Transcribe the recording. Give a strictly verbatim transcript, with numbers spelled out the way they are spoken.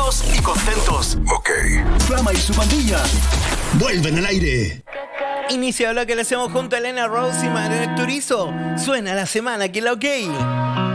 informados y contentos. Ok. Flama y su pandilla vuelven al aire. Inicia lo que le hacemos junto a Elena Rose y Manuel Turizo. Suena la semana que la ok.